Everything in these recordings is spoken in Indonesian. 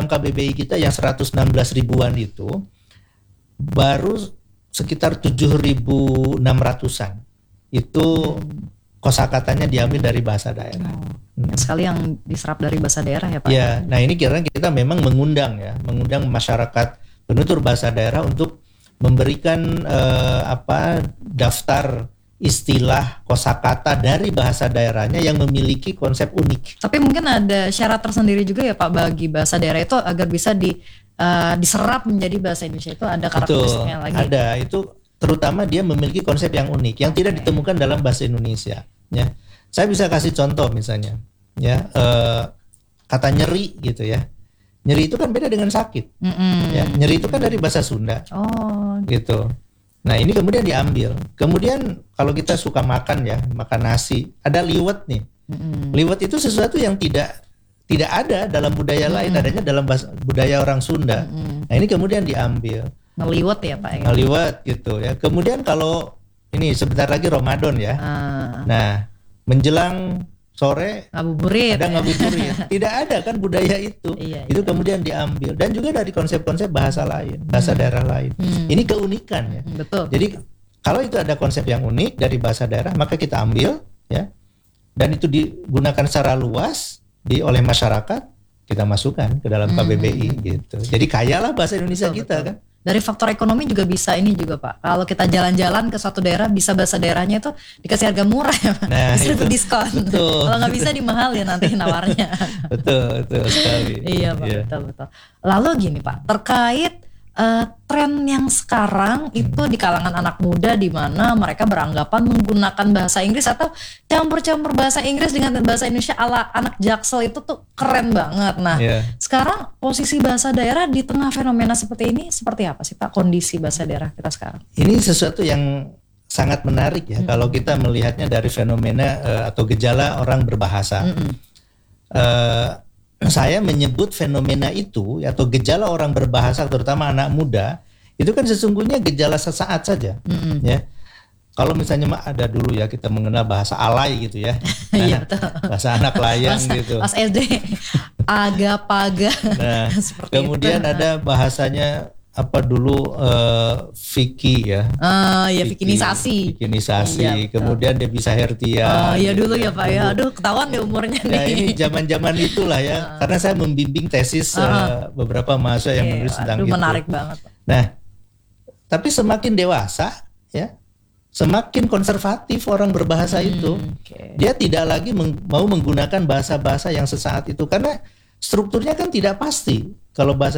dalam KBBI kita yang 116 ribuan itu baru sekitar 7.600-an itu kosakatanya diambil dari bahasa daerah. Sekali yang diserap dari bahasa daerah ya Pak. Ya, nah ini kira kita memang mengundang masyarakat penutur bahasa daerah untuk memberikan daftar istilah kosakata dari bahasa daerahnya yang memiliki konsep unik. Tapi mungkin ada syarat tersendiri juga ya Pak bagi bahasa daerah itu agar bisa diserap menjadi bahasa Indonesia, itu ada karakteristiknya lagi. Ada, itu terutama dia memiliki konsep yang unik yang tidak ditemukan dalam bahasa Indonesia. Ya, saya bisa kasih contoh misalnya, ya kata nyeri gitu ya. Nyeri itu kan beda dengan sakit. Ya, nyeri itu kan dari bahasa Sunda. Oh, gitu. Nah ini kemudian diambil. Kemudian kalau kita suka makan ya, makan nasi, ada liwet nih. Liwet itu sesuatu yang tidak ada dalam budaya lain, adanya dalam budaya orang Sunda. Nah ini kemudian diambil. Ngeliwet ya Pak. Ngeliwet gitu ya. Kemudian kalau ini sebentar lagi Ramadan ya. Nah menjelang sore ngabuburit. Ada ngabuburit. Tidak ada kan budaya itu. Itu kemudian diambil dan juga dari konsep-konsep bahasa lain, bahasa daerah lain. Ini keunikan ya. Betul. Jadi kalau itu ada konsep yang unik dari bahasa daerah, maka kita ambil ya. Dan itu digunakan secara luas oleh masyarakat, kita masukkan ke dalam KBBI gitu. Jadi kayalah bahasa Indonesia kita kan. Dari faktor ekonomi juga bisa ini juga Pak. Kalau kita jalan-jalan ke suatu daerah, bisa bahasa daerahnya itu dikasih harga murah ya Pak. Nah, bisa diskon. Kalau nggak bisa dimahal ya nanti nawarnya. betul sekali. Iya Pak, betul. Lalu gini Pak, terkait tren yang sekarang itu di kalangan anak muda di mana mereka beranggapan menggunakan bahasa Inggris atau campur-campur bahasa Inggris dengan bahasa Indonesia ala anak Jaksel itu tuh keren banget. Nah, sekarang posisi bahasa daerah di tengah fenomena seperti ini seperti apa sih Pak, kondisi bahasa daerah kita sekarang? Ini sesuatu yang sangat menarik ya kalau kita melihatnya dari fenomena atau gejala orang berbahasa. Saya menyebut fenomena itu atau gejala orang berbahasa terutama anak muda itu kan sesungguhnya gejala sesaat saja ya. Kalau misalnya ada dulu ya kita mengenal bahasa alay gitu ya. Nah, bahasa anak layang gitu. Pas SD aga-paga. Nah, kemudian itu. Ada bahasanya apa dulu Vicky ya. Vikinisasi. Iya, kemudian dia bisa Hertia. Iya dulu ya Pak ya. Aduh ketahuan deh umurnya nih. Nah, ini zaman-zaman itulah ya. Karena saya membimbing tesis beberapa mahasiswa yang menulis tentang itu. Menarik banget. Nah, tapi semakin dewasa ya, semakin konservatif orang berbahasa itu. Dia tidak lagi mau menggunakan bahasa-bahasa yang sesaat itu karena strukturnya kan tidak pasti. Kalau bahasa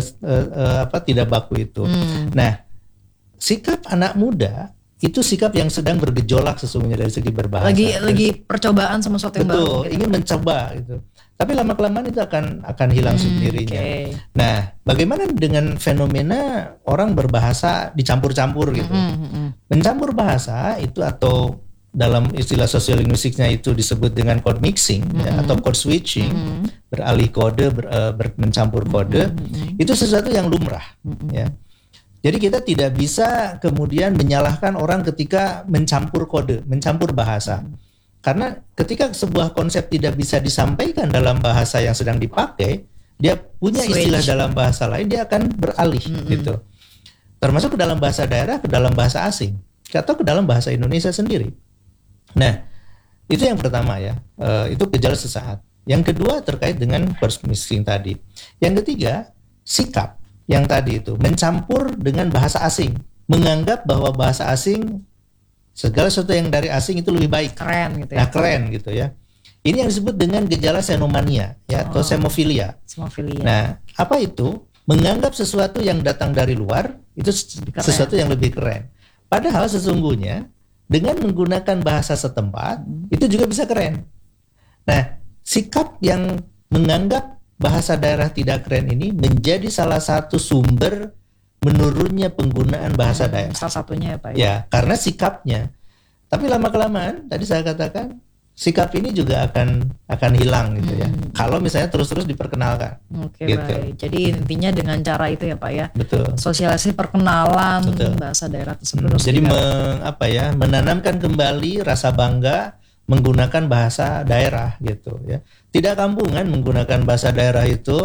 tidak baku itu. Nah, sikap anak muda itu sikap yang sedang bergejolak sesungguhnya dari segi berbahasa. Lagi percobaan sama sesuatu yang baru. Betul, ingin mencoba gitu. Tapi lama-kelamaan itu akan hilang sendirinya. Nah, bagaimana dengan fenomena orang berbahasa dicampur-campur gitu? Mencampur bahasa itu atau dalam istilah sosiolinguistiknya itu disebut dengan code mixing ya, atau code switching, beralih kode, mencampur kode, itu sesuatu yang lumrah ya. Jadi kita tidak bisa kemudian menyalahkan orang ketika mencampur kode, mencampur bahasa. Karena ketika sebuah konsep tidak bisa disampaikan dalam bahasa yang sedang dipakai, dia punya istilah dalam bahasa lain, dia akan beralih gitu. Termasuk ke dalam bahasa daerah, ke dalam bahasa asing, atau ke dalam bahasa Indonesia sendiri. Nah, itu yang pertama ya, itu gejala sesaat. Yang kedua terkait dengan code mixing tadi. Yang ketiga, sikap yang tadi itu mencampur dengan bahasa asing, menganggap bahwa bahasa asing segala sesuatu yang dari asing itu lebih baik, keren gitu ya. Nah, keren gitu ya. Ini yang disebut dengan gejala xenomania ya, atau semofilia. Nah, apa itu? Menganggap sesuatu yang datang dari luar itu sesuatu yang lebih keren. Padahal sesungguhnya dengan menggunakan bahasa setempat itu juga bisa keren. Nah, sikap yang menganggap bahasa daerah tidak keren ini menjadi salah satu sumber menurunnya penggunaan bahasa daerah. Salah satunya ya Pak. Ya, karena sikapnya. Tapi lama-kelamaan tadi saya katakan sikap ini juga akan hilang gitu ya. Kalau misalnya terus-terus diperkenalkan. Oke, gitu. Baik. Jadi intinya dengan cara itu ya Pak ya. Betul. Sosialisasi perkenalan bahasa daerah tersebut. Jadi menanamkan kembali rasa bangga menggunakan bahasa daerah gitu ya. Tidak kampungan menggunakan bahasa daerah itu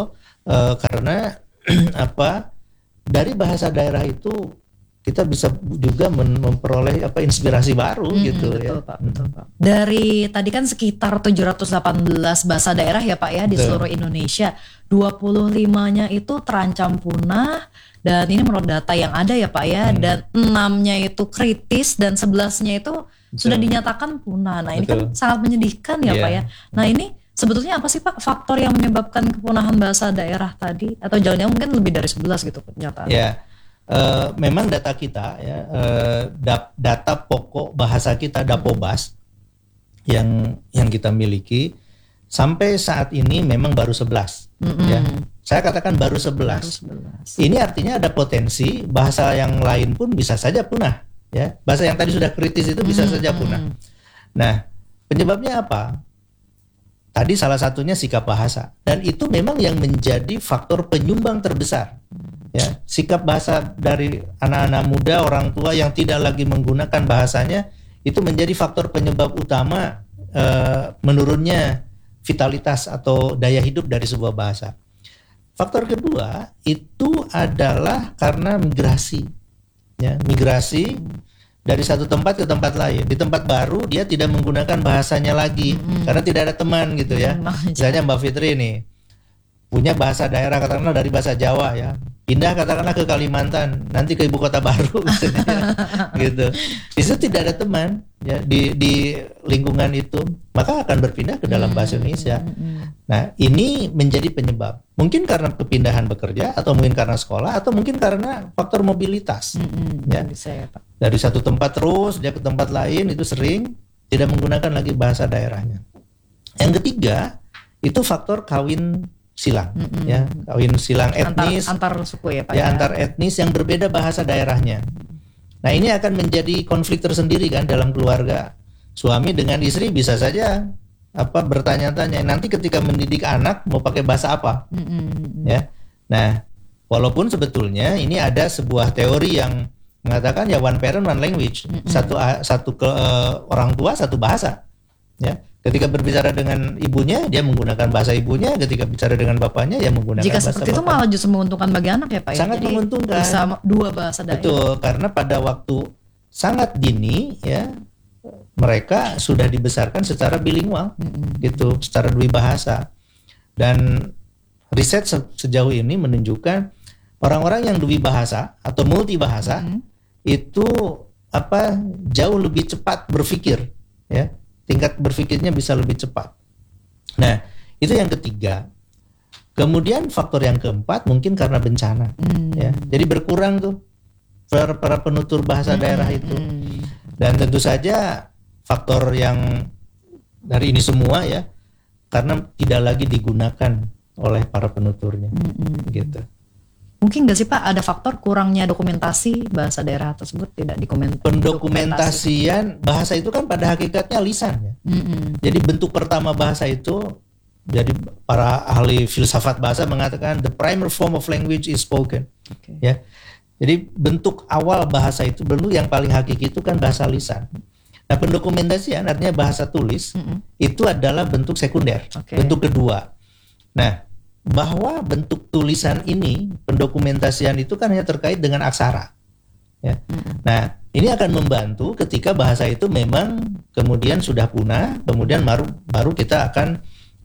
karena apa, dari bahasa daerah itu kita bisa juga memperoleh inspirasi baru gitu. Betul, ya. Pak, betul, Pak. Dari tadi kan sekitar 718 bahasa daerah ya Pak ya di seluruh Indonesia. 25-nya itu terancam punah, dan ini menurut data yang ada ya Pak ya, dan 6-nya itu kritis dan 11-nya itu sudah dinyatakan punah. Nah, ini kan sangat menyedihkan ya Pak ya. Nah, ini sebetulnya apa sih Pak faktor yang menyebabkan kepunahan bahasa daerah tadi, atau jangan-jangan mungkin lebih dari 11 gitu pernyataan? Ya. Memang data kita ya, data pokok bahasa kita Dapobas yang kita miliki sampai saat ini memang baru 11. Ya. Saya katakan baru 11. Ini artinya ada potensi bahasa yang lain pun bisa saja punah. Ya. Bahasa yang tadi sudah kritis itu bisa saja punah. Nah, penyebabnya apa? Tadi salah satunya sikap bahasa, dan itu memang yang menjadi faktor penyumbang terbesar. Ya, sikap bahasa dari anak-anak muda, orang tua yang tidak lagi menggunakan bahasanya, itu menjadi faktor penyebab utama menurunnya vitalitas atau daya hidup dari sebuah bahasa. Faktor kedua itu adalah karena migrasi. Ya, migrasi dari satu tempat ke tempat lain. Di tempat baru dia tidak menggunakan bahasanya lagi karena tidak ada teman gitu ya. Misalnya Mbak Fitri nih punya bahasa daerah katakanlah dari bahasa Jawa ya. Pindah katakanlah ke Kalimantan, nanti ke ibu kota baru gitu. Di situ tidak ada teman ya di lingkungan itu, maka akan berpindah ke dalam bahasa Indonesia. Nah, ini menjadi penyebab. Mungkin karena kepindahan bekerja, atau mungkin karena sekolah, atau mungkin karena faktor mobilitas. Ya. Bisa ya Pak. Dari satu tempat terus dia ke tempat lain itu sering tidak menggunakan lagi bahasa daerahnya. Yang ketiga itu faktor kawin silang, ya, kawin silang etnis, antar suku ya Pak. Ya, antar etnis yang berbeda bahasa daerahnya. Nah, ini akan menjadi konflik tersendiri kan dalam keluarga. Suami dengan istri bisa saja bertanya-tanya nanti ketika mendidik anak mau pakai bahasa apa, ya. Nah, walaupun sebetulnya ini ada sebuah teori yang mengatakan ya one parent one language, satu orang tua satu bahasa, ya. Ketika berbicara dengan ibunya, dia menggunakan bahasa ibunya. Ketika bicara dengan bapaknya, ya menggunakan Jika bahasa seperti itu malah justru menguntungkan bagi anak ya Pak ya. Sangat menguntungkan. Bisa dua bahasa daerah. Betul, karena pada waktu sangat dini ya mereka sudah dibesarkan secara bilingual, gitu, secara dua bahasa. Dan riset sejauh ini menunjukkan orang-orang yang dua bahasa atau multi bahasa itu jauh lebih cepat berpikir, ya. Tingkat berpikirnya bisa lebih cepat. Nah, itu yang ketiga. Kemudian faktor yang keempat mungkin karena bencana, ya. Jadi berkurang tuh para penutur bahasa daerah itu. Dan tentu saja faktor yang dari ini semua ya, karena tidak lagi digunakan oleh para penuturnya, gitu. Mungkin nggak sih Pak ada faktor kurangnya dokumentasi bahasa daerah tersebut tidak Pendokumentasian bahasa itu kan pada hakikatnya lisan ya. Jadi bentuk pertama bahasa itu, jadi para ahli filsafat bahasa mengatakan the primary form of language is spoken. Ya. Jadi bentuk awal bahasa itu, bentuk yang paling hakiki itu kan bahasa lisan. Nah, pendokumentasian artinya bahasa tulis itu adalah bentuk sekunder, bentuk kedua. Nah, bahwa bentuk tulisan ini, pendokumentasian itu kan hanya terkait dengan aksara, ya. Nah, ini akan membantu ketika bahasa itu memang kemudian sudah punah, kemudian baru kita akan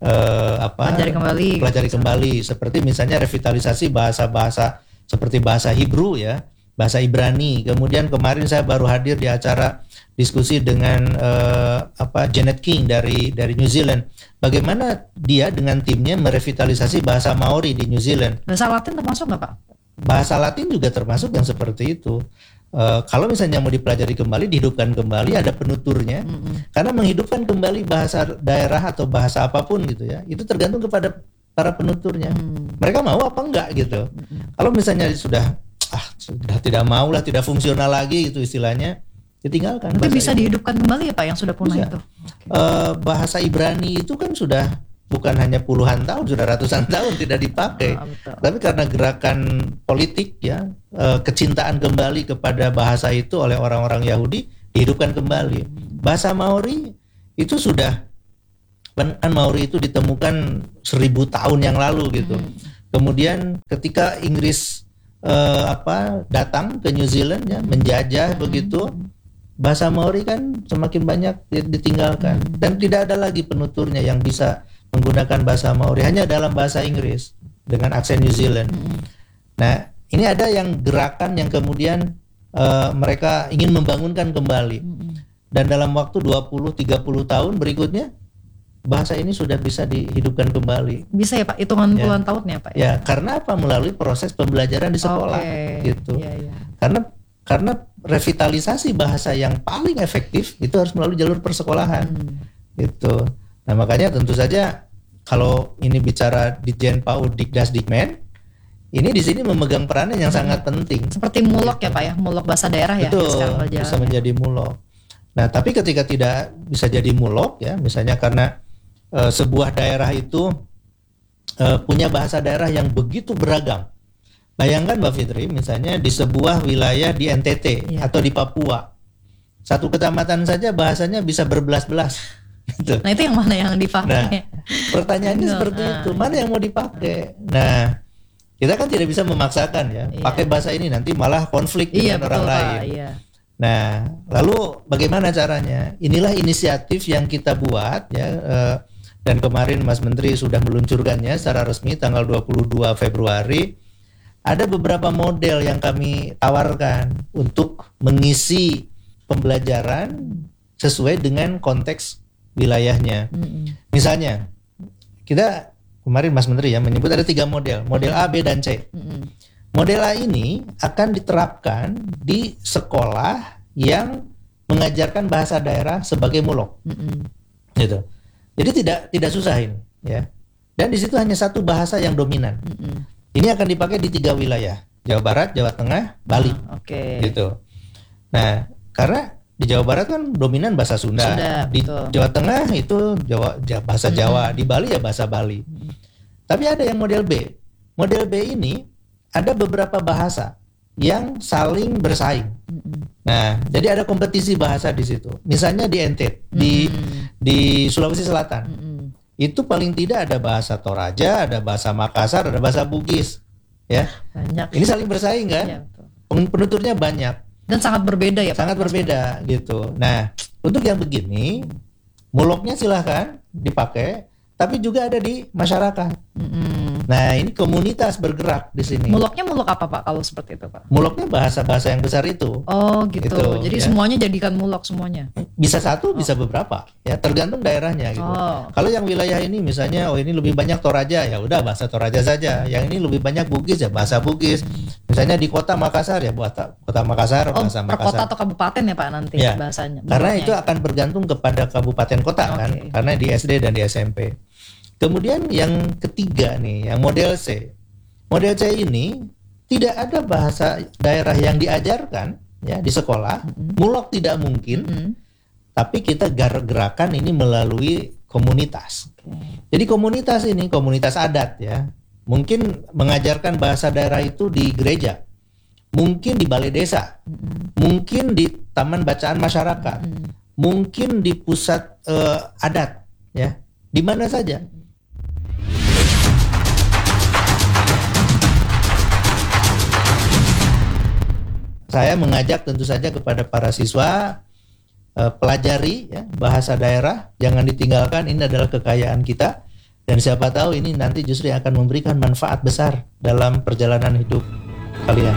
pelajari kembali, seperti misalnya revitalisasi bahasa-bahasa seperti bahasa Hebrew ya, bahasa Ibrani. Kemudian kemarin saya baru hadir di acara diskusi dengan Janet King dari New Zealand. Bagaimana dia dengan timnya merevitalisasi bahasa Maori di New Zealand. Bahasa Latin termasuk nggak Pak? Bahasa Latin juga termasuk yang seperti itu. Kalau misalnya mau dipelajari kembali, dihidupkan kembali, ada penuturnya. Karena menghidupkan kembali bahasa daerah atau bahasa apapun gitu ya, itu tergantung kepada para penuturnya. Mereka mau apa enggak gitu. Kalau misalnya sudah tidak mau lah, tidak fungsional lagi itu istilahnya, ditinggalkan. Nanti bisa dihidupkan kembali ya Pak yang sudah punah itu. Bahasa Ibrani itu kan sudah bukan hanya puluhan tahun, sudah ratusan tahun tidak dipakai. Tapi karena gerakan politik ya, kecintaan kembali kepada bahasa itu oleh orang-orang Yahudi, dihidupkan kembali. Bahasa Maori itu sudah, kan Maori itu ditemukan 1000 tahun yang lalu gitu. Kemudian ketika Inggris datang ke New Zealand ya, menjajah begitu, bahasa Maori kan semakin banyak ditinggalkan dan tidak ada lagi penuturnya yang bisa menggunakan bahasa Maori, hanya dalam bahasa Inggris dengan aksen New Zealand. Nah, ini ada yang gerakan yang kemudian mereka ingin membangunkan kembali. Dan dalam waktu 20-30 tahun berikutnya bahasa ini sudah bisa dihidupkan kembali. Bisa ya Pak, hitungan puluhan tahun ya Pak? Ya, karena apa? Melalui proses pembelajaran di sekolah, gitu. Karena revitalisasi bahasa yang paling efektif itu harus melalui jalur persekolahan, gitu. Nah, makanya tentu saja kalau ini bicara Ditjen PAUD Dikdasdikmen, ini di sini memegang peranan yang sangat penting. Seperti mulok ya Pak ya, mulok bahasa daerah ya. Betul, bisa menjadi mulok. Nah, tapi ketika tidak bisa jadi mulok ya, misalnya karena sebuah daerah itu punya bahasa daerah yang begitu beragam. Bayangkan Mbak Fitri, misalnya di sebuah wilayah di NTT atau di Papua, satu kecamatan saja bahasanya bisa berbelas-belas. Gitu. Nah, itu yang mana yang dipakai? Nah, pertanyaannya seperti itu, mana yang mau dipakai? Nah, kita kan tidak bisa memaksakan ya, pakai bahasa ini nanti malah konflik dengan orang lain. Nah, lalu bagaimana caranya? Inilah inisiatif yang kita buat ya. Dan kemarin Mas Menteri sudah meluncurkannya secara resmi tanggal 22 Februari. Ada beberapa model yang kami tawarkan untuk mengisi pembelajaran sesuai dengan konteks wilayahnya. Misalnya, kita kemarin Mas Menteri ya menyebut ada 3 model. Model A, B, dan C. Model A ini akan diterapkan di sekolah yang mengajarkan bahasa daerah sebagai mulok. Gitu. Jadi tidak susah ini ya. Dan di situ hanya satu bahasa yang dominan. Ini akan dipakai di 3 wilayah, Jawa Barat, Jawa Tengah, Bali. Gitu. Nah, karena di Jawa Barat kan dominan bahasa Sunda. Di Jawa Tengah itu bahasa Jawa, di Bali ya bahasa Bali. Tapi ada yang model B. Model B ini ada beberapa bahasa yang saling bersaing. Nah, jadi ada kompetisi bahasa di situ. Misalnya di NTT, di Sulawesi Selatan, itu paling tidak ada bahasa Toraja, ada bahasa Makassar, ada bahasa Bugis, ya. Banyak. Ini saling bersaing kan? Ya, penuturnya banyak. Dan sangat berbeda ya Pak? Sangat berbeda gitu. Nah, untuk yang begini, muloknya silahkan dipakai, tapi juga ada di masyarakat. Nah, ini komunitas bergerak di sini. Muloknya mulok apa Pak kalau seperti itu Pak? Muloknya bahasa-bahasa yang besar itu. Oh gitu. Jadi ya, semuanya jadikan mulok semuanya. Bisa satu, bisa beberapa. Ya tergantung daerahnya gitu. Kalau yang wilayah ini misalnya, ini lebih banyak Toraja, ya udah bahasa Toraja saja. Yang ini lebih banyak Bugis ya bahasa Bugis. Misalnya di kota Makassar ya kota Makassar, bahasa Makassar. Per kota atau kabupaten ya Pak nanti ya, bahasanya. Karena itu akan bergantung kepada kabupaten kota kan. Karena di SD dan di SMP. Kemudian yang ketiga nih, yang model C. Model C ini tidak ada bahasa daerah yang diajarkan ya di sekolah, mulok tidak mungkin. Tapi kita gerakan ini melalui komunitas. Jadi komunitas ini, komunitas adat ya, mungkin mengajarkan bahasa daerah itu di gereja, mungkin di balai desa, mungkin di taman bacaan masyarakat, mungkin di pusat adat ya, di mana saja. Saya mengajak tentu saja kepada para siswa, pelajari ya, bahasa daerah, jangan ditinggalkan, ini adalah kekayaan kita. Dan siapa tahu ini nanti justru akan memberikan manfaat besar dalam perjalanan hidup kalian.